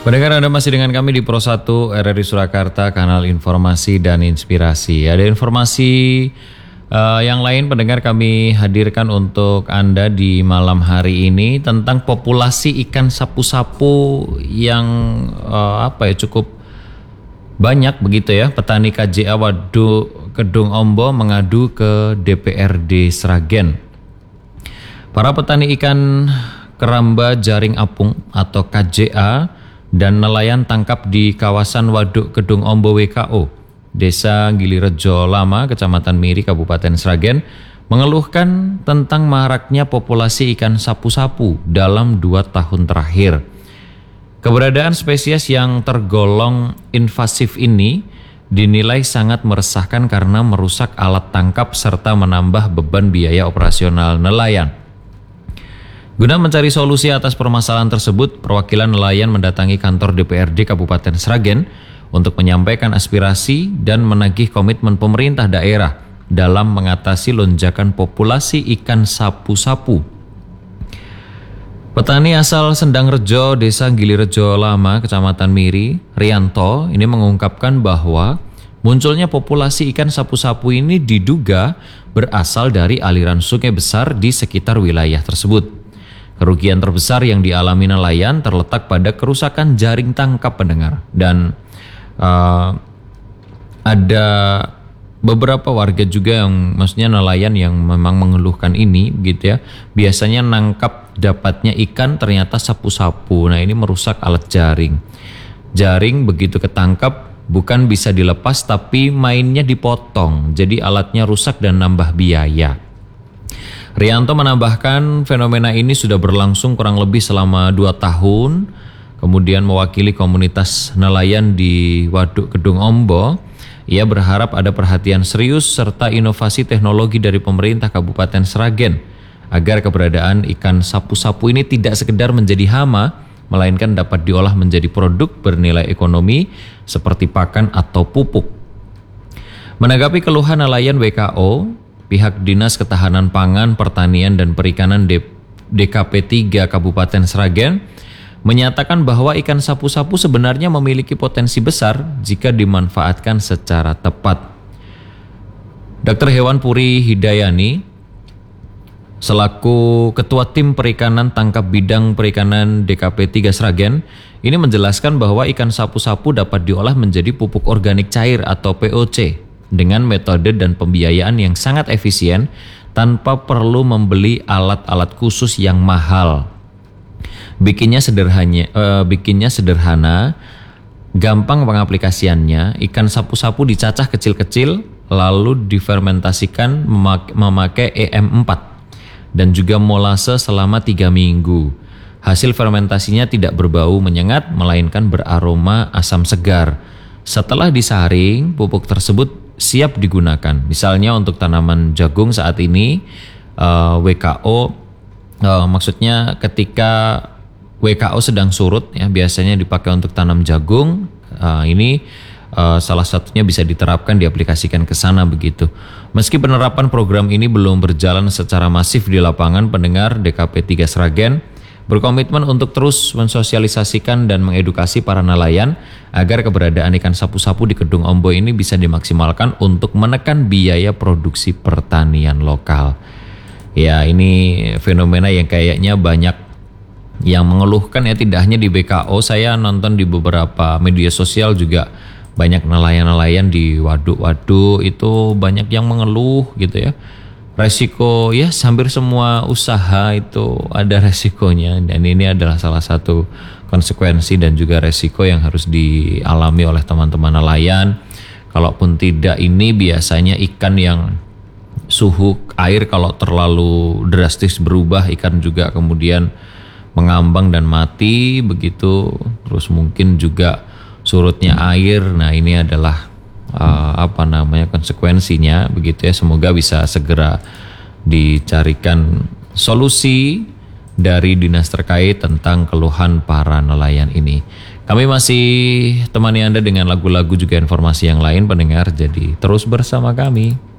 Pendengar, Anda masih dengan kami di Pro 1 RRI Surakarta, kanal informasi dan inspirasi. Ada informasi yang lain pendengar kami hadirkan untuk Anda di malam hari ini tentang populasi ikan sapu-sapu yang cukup banyak begitu ya. Petani KJA Waduk Kedung Ombo mengadu ke DPRD Sragen. Para petani ikan keramba jaring apung atau KJA dan nelayan tangkap di kawasan Waduk Kedung Ombo WKO, Desa Gilirejo Lama, Kecamatan Miri, Kabupaten Sragen, mengeluhkan tentang maraknya populasi ikan sapu-sapu dalam 2 tahun terakhir. Keberadaan spesies yang tergolong invasif ini dinilai sangat meresahkan karena merusak alat tangkap serta menambah beban biaya operasional nelayan. Guna mencari solusi atas permasalahan tersebut, perwakilan nelayan mendatangi kantor DPRD Kabupaten Sragen untuk menyampaikan aspirasi dan menagih komitmen pemerintah daerah dalam mengatasi lonjakan populasi ikan sapu-sapu. Petani asal Sendang Rejo, Desa Gilirejo Lama, Kecamatan Miri, Rianto, ini mengungkapkan bahwa munculnya populasi ikan sapu-sapu ini diduga berasal dari aliran sungai besar di sekitar wilayah tersebut. Kerugian terbesar yang dialami nelayan terletak pada kerusakan jaring tangkap pendengar, dan ada beberapa warga juga yang maksudnya nelayan yang memang mengeluhkan ini begitu ya. Biasanya nangkap dapatnya ikan ternyata sapu-sapu. Nah, ini merusak alat jaring. Jaring begitu ketangkap bukan bisa dilepas tapi mainnya dipotong. Jadi alatnya rusak dan nambah biaya. Rianto menambahkan fenomena ini sudah berlangsung kurang lebih selama 2 tahun. Kemudian mewakili komunitas nelayan di Waduk Kedung Ombo, ia berharap ada perhatian serius serta inovasi teknologi dari pemerintah Kabupaten Sragen agar keberadaan ikan sapu-sapu ini tidak sekedar menjadi hama, melainkan dapat diolah menjadi produk bernilai ekonomi seperti pakan atau pupuk. Menanggapi keluhan nelayan WKO, pihak Dinas Ketahanan Pangan, Pertanian dan Perikanan DKP 3 Kabupaten Sragen menyatakan bahwa ikan sapu-sapu sebenarnya memiliki potensi besar jika dimanfaatkan secara tepat. Dr. Hewan Puri Hidayani, selaku Ketua Tim Perikanan Tangkap Bidang Perikanan DKP 3 Sragen, ini menjelaskan bahwa ikan sapu-sapu dapat diolah menjadi pupuk organik cair atau POC dengan metode dan pembiayaan yang sangat efisien tanpa perlu membeli alat-alat khusus yang mahal. Bikinnya sederhana, gampang pengaplikasiannya. Ikan sapu-sapu dicacah kecil-kecil lalu difermentasikan memakai EM4 dan juga molase selama 3 minggu. Hasil fermentasinya tidak berbau menyengat melainkan beraroma asam segar. Setelah disaring, pupuk tersebut siap digunakan. Misalnya untuk tanaman jagung saat ini WKO, maksudnya ketika WKO sedang surut ya, biasanya dipakai untuk tanam jagung. Ini salah satunya bisa diterapkan, diaplikasikan ke sana begitu. Meski penerapan program ini belum berjalan secara masif di lapangan, pendengar, DKP 3 Sragen berkomitmen untuk terus mensosialisasikan dan mengedukasi para nelayan agar keberadaan ikan sapu-sapu di Kedung Ombo ini bisa dimaksimalkan untuk menekan biaya produksi pertanian lokal. Ya, ini fenomena yang kayaknya banyak yang mengeluhkan ya, tidak hanya di BKO. Saya nonton di beberapa media sosial juga banyak nelayan-nelayan di waduk-waduk itu banyak yang mengeluh gitu ya. Resiko ya, hampir semua usaha itu ada resikonya, dan ini adalah salah satu konsekuensi dan juga resiko yang harus dialami oleh teman-teman nelayan. Kalaupun tidak, ini biasanya ikan yang suhu air kalau terlalu drastis berubah, ikan juga kemudian mengambang dan mati begitu. Terus mungkin juga surutnya air. Nah, ini adalah konsekuensinya begitu ya. Semoga bisa segera dicarikan solusi dari dinas terkait tentang keluhan para nelayan ini. Kami masih temani Anda dengan lagu-lagu juga informasi yang lain pendengar, jadi terus bersama kami.